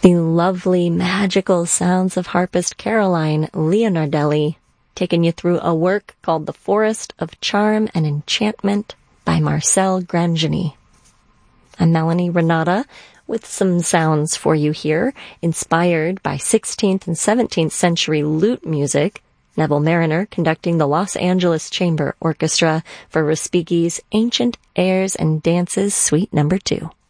The lovely, magical sounds of harpist Caroline Leonardelli, taking you through a work called The Forest of Charm and Enchantment by Marcel Grangeny. I'm Melanie Renata with some sounds for you here, inspired by 16th and 17th century lute music. Neville Mariner conducting the Los Angeles Chamber Orchestra for Respighi's Ancient Airs and Dances Suite No. 2.